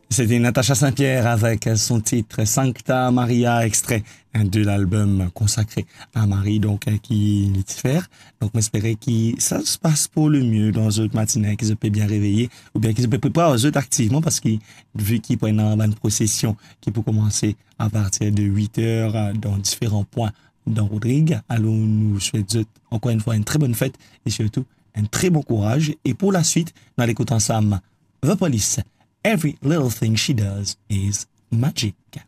C'était Natacha Saint-Pierre avec son titre Sancta Maria, extrait de l'album consacré à Marie, donc qui diffère. Donc, j'espère que ça se passe pour le mieux dans une matinée, qu'ils se peut bien réveiller, ou bien qu'ils se peut préparer aux autres activement, parce qu'ils, vu qu'ils prennent une procession qui peut commencer à partir de 8 heures dans différents points dans Rodrigue. Alors, nous souhaitons encore une fois une très bonne fête et surtout un très bon courage. Et pour la suite, nous allons écouter ensemble The Police. Every little thing she does is magic.